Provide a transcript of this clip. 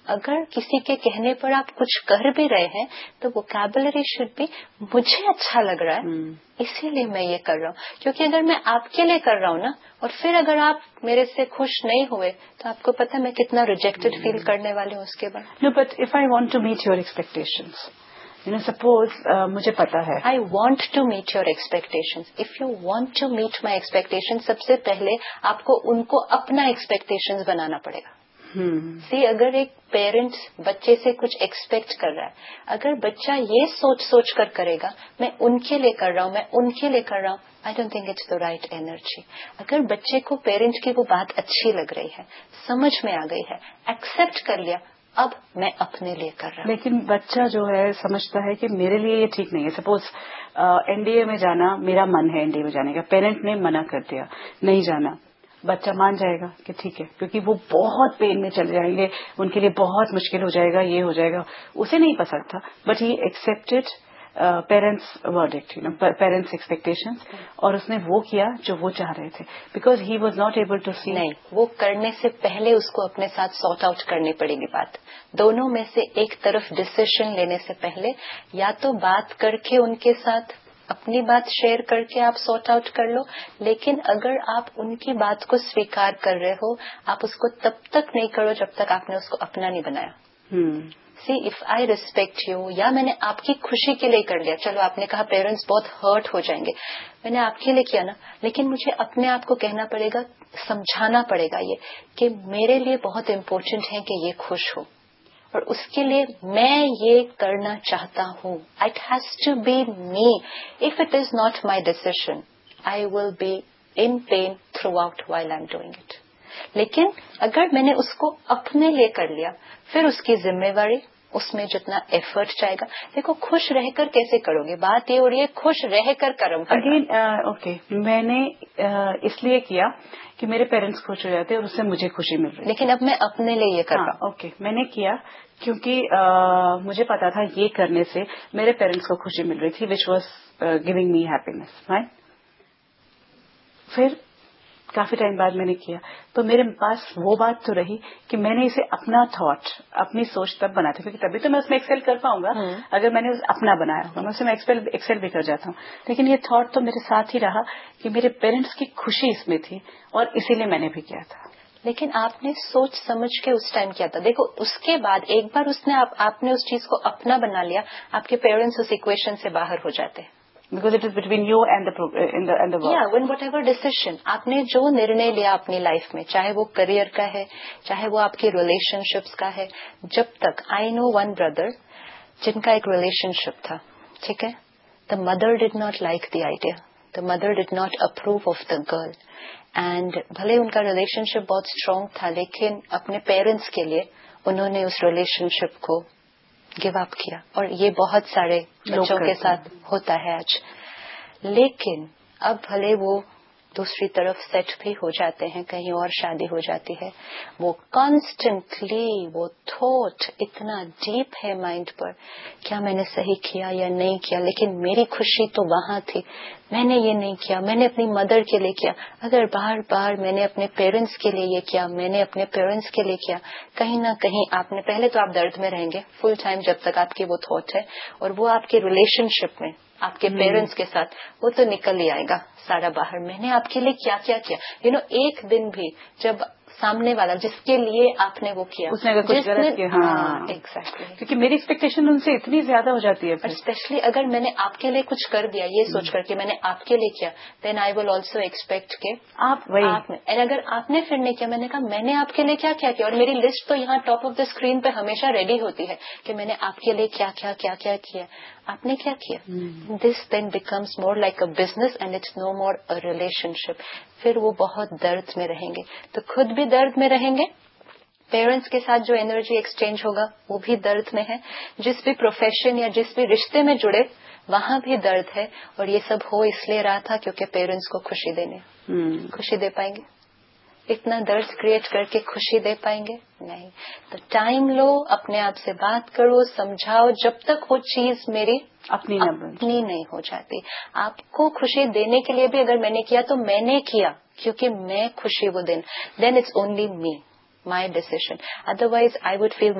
اگر کسی کے کہنے پر آپ کچھ کر بھی رہے ہیں تو ووکیبلری شوڈ بی مجھے اچھا لگ رہا ہے اسی لیے میں یہ کر رہا ہوں. کیونکہ اگر میں آپ کے لیے کر رہا ہوں نا اور پھر اگر آپ میرے سے خوش نہیں ہوئے تو آپ کو پتا میں کتنا ریجیکٹڈ فیل کرنے والی ہوں اس کے بعد. No, but if I want to meet your expectations, suppose مجھے پتا ہے I want to meet your expectations. If you want to meet my expectations, سب سے پہلے آپ کو ان کو اپنا ایکسپیکٹیشنز بنانا پڑے گا. اگر ایک پیرنٹ بچے سے کچھ ایکسپیکٹ کر رہا ہے, اگر بچہ یہ سوچ کر کرے گا میں ان کے لیے کر رہا ہوں, میں ان کے لیے کر رہا ہوں, I don't think it's the right energy. اگر بچے کو پیرنٹ کی وہ بات اچھی لگ رہی ہے, سمجھ میں آ گئی ہے, ایکسپٹ کر لیا, اب میں اپنے لیے کر رہا ہوں. لیکن بچہ جو ہے سمجھتا ہے کہ میرے لیے یہ ٹھیک نہیں ہے. سپوز این ڈی اے میں جانا میرا من ہے, این ڈی اے میں جانے کا, پیرنٹ نے منع کر دیا نہیں جانا, بچہ مان جائے گا کہ ٹھیک ہے, کیونکہ وہ بہت پین میں چل جائیں گے, ان کے لیے بہت مشکل ہو جائے گا, یہ ہو جائے گا, اسے نہیں پسند تھا but he accepted parents verdict, parents expectations, اور اس نے وہ کیا جو وہ چاہ رہے تھے because he was not able to سی. نہیں, وہ کرنے سے پہلے اس کو اپنے ساتھ سارٹ آؤٹ کرنی پڑے گی بات. دونوں میں سے ایک طرف ڈسیشن لینے سے پہلے یا تو بات کر کے ان کے ساتھ اپنی بات شیئر کر کے آپ سارٹ آؤٹ کر لو, لیکن اگر آپ ان کی بات کو سویکار کر رہے ہو آپ اس کو تب تک نہیں کرو جب تک آپ نے اس کو اپنا نہیں بنایا. See if I respect you, یا میں نے آپ کی خوشی کے لیے کر لیا, چلو آپ نے کہا پیرنٹس بہت ہرٹ ہو جائیں گے, میں نے آپ کے لیے کیا نا, لیکن مجھے اپنے آپ کو کہنا پڑے گا, سمجھانا پڑے گا یہ کہ میرے لیے بہت امپورٹنٹ ہے کہ یہ خوش ہو, اور اس کے لیے میں یہ کرنا چاہتا ہوں. It has to be me. If it is not my decision I will be in pain through out while I am doing it. لیکن اگر میں نے اس کو اپنے لیے کر لیا پھر اس کی ذمہ داری, اس میں جتنا ایفرٹ چاہے گا. دیکھو خوش رہ کر کیسے کرو گے, بات یہ ہو رہی ہے خوش رہ کر کرم کرنا. اگین اوکے, میں نے اس لیے کیا کہ میرے پیرنٹس خوش ہو جاتے اور اس سے مجھے خوشی مل رہی, لیکن اب میں اپنے لیے یہ کر رہا ہوں. اوکے, میں نے کیا کیونکہ مجھے پتا تھا یہ کرنے سے میرے پیرنٹس کو خوشی مل رہی تھی which was giving me happiness, right. پھر کافی ٹائم بعد میں نے کیا تو میرے پاس وہ بات تو رہی کہ میں نے اسے اپنا تھاٹ, اپنی سوچ تب بنا تھا, کیونکہ تبھی تو میں اس میں ایکسل کر پاؤں گا اگر میں نے اپنا بنایا ہوگا. میں اس میں ایکسل بھی کر جاتا ہوں, لیکن یہ تھاٹ تو میرے ساتھ ہی رہا کہ میرے پیرنٹس کی خوشی اس میں تھی اور اسی لیے میں نے بھی کیا تھا. لیکن آپ نے سوچ سمجھ کے اس ٹائم کیا تھا. دیکھو اس کے بعد ایک بار آپ نے اس چیز کو اپنا بنا لیا, آپ کے پیرنٹس اس ایکویشن سے باہر ہو جاتے ہیں. Because it is between you and the work. Yeah, when whatever decision آپ نے جو نرنے لیا اپنی لائف میں, چاہے وہ کریئر کا ہے, چاہے وہ آپ کی ریلیشن شپس کا ہے, جب تک آئی نو ون بردر جن کا ایک ریلیشن شپ تھا, ٹھیک ہے, the mother did not like the idea, the mother did not approve of the girl, and بھلے ان کا ریلیشن شپ بہت اسٹرانگ تھا لیکن اپنے پیرنٹس کے لیے انہوں نے اس ریلیشن شپ کو گیو اپ کیا, اور یہ بہت سارے بچوں کے ساتھ ہوتا ہے آج. لیکن اب بھلے وہ دوسری طرف سیٹ بھی ہو جاتے ہیں, کہیں اور شادی ہو جاتی ہے, وہ کانسٹنٹلی وہ تھاٹ اتنا ڈیپ ہے مائنڈ پر, کیا میں نے صحیح کیا یا نہیں کیا, لیکن میری خوشی تو وہاں تھی, میں نے یہ نہیں کیا, میں نے اپنی مدر کے لیے کیا. اگر بار بار میں نے اپنے پیرنٹس کے لیے یہ کیا, میں نے اپنے پیرنٹس کے لیے کیا, کہیں نہ کہیں آپ نے پہلے تو آپ درد میں رہیں گے فل ٹائم جب تک آپ کی وہ تھاٹ ہے, اور وہ آپ کے ریلیشن شپ میں آپ کے پیرنٹس کے ساتھ وہ تو نکل ہی آئے گا سارا باہر. میں نے آپ کے لیے کیا کیا کیا, ایک دن بھی جب سامنے والا جس کے لیے آپ نے وہ کیا اس نے اگر کچھ غلط کیا, ایگزیکٹلی, کیونکہ میری ایکسپیکٹیشن ان سے اتنی زیادہ ہو جاتی ہے. اسپیشلی اگر میں نے آپ کے لیے کچھ کر دیا یہ سوچ کر کے میں نے آپ کے لیے کیا, دین آئی ول آلسو ایکسپیکٹ کہ آپ اگر آپ نے پھر نہیں کیا, میں نے کہا میں نے آپ کے لیے کیا کیا کیا, اور میری لسٹ تو یہاں ٹاپ آف دا اسکرین پہ ہمیشہ ریڈی ہوتی ہے کہ میں نے آپ کے لیے کیا کیا کیا کیا کیا, آپ نے کیا کیا. دس دین becomes more like a business and it's no more a relation شپ. پھر وہ بہت درد میں رہیں گے, تو خود بھی درد میں رہیں گے, پیرنٹس کے ساتھ جو انرجی ایکسچینج ہوگا وہ بھی درد میں ہے, جس بھی پروفیشن یا جس بھی رشتے میں جڑے وہاں بھی درد ہے, اور یہ سب ہو اس لیے رہا تھا کیونکہ پیرنٹس کو خوشی دینے. خوشی دے پائیں گے اتنا درد کریٹ کر کے خوشی دے پائیں گے نہیں. تو ٹائم لو, اپنے آپ سے بات کرو, سمجھاؤ, جب تک وہ چیز میری اپنی نہیں ہو جاتی. آپ کو خوشی دینے کے لیے بھی اگر میں نے کیا تو میں نے کیا کیونکہ میں خوشی وہ دین it's only me, my decision. Otherwise, I would feel